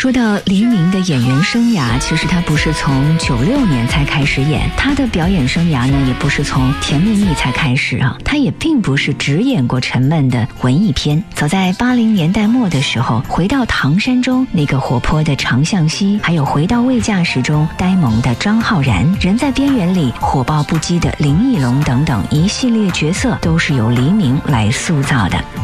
说到黎明的演员生涯，其实他不是从96年才开始演，他的表演生涯呢也不是从《甜蜜蜜》才开始啊，他也并不是只演过沉闷的文艺片。早在80年代末的时候，回到唐山中那个活泼的常向西，还有回到未嫁时中呆萌的张浩然，人在边缘里火爆不羁的林义龙等等一系列角色都是由黎明来塑造的。